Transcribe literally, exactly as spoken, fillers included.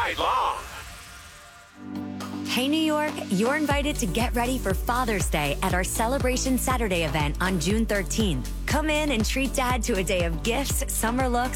night long. Hey, New York, you're invited to get ready for Father's Day at our Celebration Saturday event on June thirteenth. Come in and treat Dad to a day of gifts, summer looks,